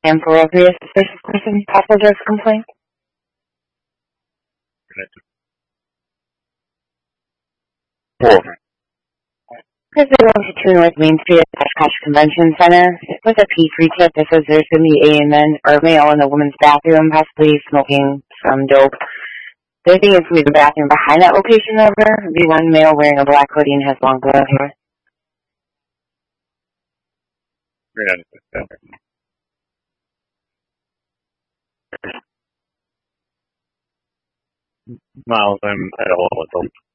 Amphilopius suspicious person, possible drugs complaint. President to North Main Street at Oshkosh Convention Center with a P3 tip that says there's going to be a male in the woman's bathroom, possibly smoking some dope. They think it's going to be the bathroom behind that location over. It'd be one male wearing a black hoodie and has long blonde hair. Miles, I'm at a wall with them.